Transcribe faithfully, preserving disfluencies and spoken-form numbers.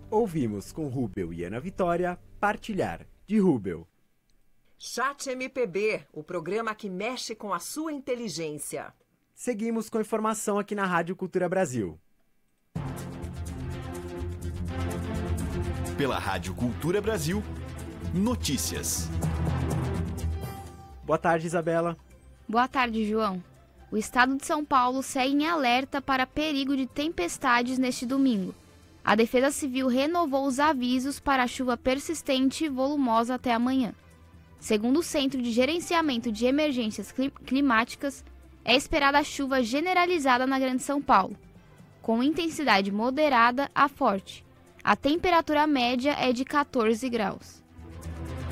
Ouvimos com Rubel e Ana Vitória, Partilhar, de Rubel. Chat M P B, o programa que mexe com a sua inteligência. Seguimos com informação aqui na Rádio Cultura Brasil. Pela Rádio Cultura Brasil, notícias. Boa tarde, Isabela. Boa tarde, João. O estado de São Paulo segue em alerta para perigo de tempestades neste domingo. A Defesa Civil renovou os avisos para a chuva persistente e volumosa até amanhã. Segundo o Centro de Gerenciamento de Emergências Climáticas, é esperada chuva generalizada na Grande São Paulo, com intensidade moderada a forte. A temperatura média é de quatorze graus.